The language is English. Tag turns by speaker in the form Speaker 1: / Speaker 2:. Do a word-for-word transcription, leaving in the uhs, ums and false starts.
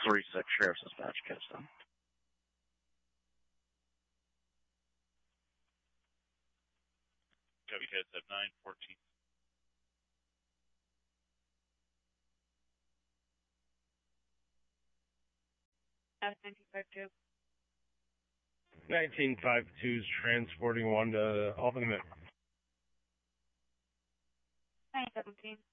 Speaker 1: three six Sheriff's Dispatch, Keystone.
Speaker 2: W K S F nine fourteen.
Speaker 3: nineteen five two.
Speaker 4: nineteen fifty-two is transporting one to Albany.
Speaker 3: nine seventeen.